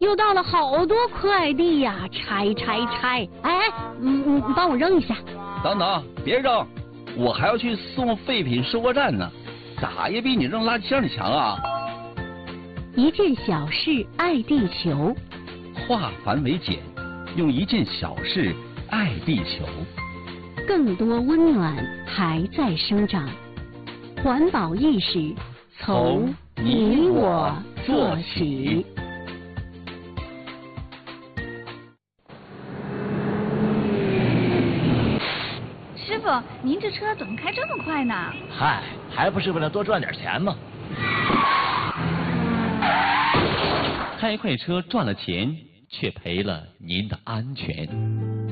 就到了好多快递呀，拆。哎，你帮我扔一下。 等等，别扔，我还要去送废品收货站呢，咋也比你扔垃圾箱里强啊！ 一件小事爱地球， 化繁为简，用一件小事爱地球。 更多温暖还在生长，环保意识从你我做起。 师傅，您这车怎么开这么快呢？ 嗨，还不是为了多赚点钱吗？ 开快车赚了钱，却赔了您的安全。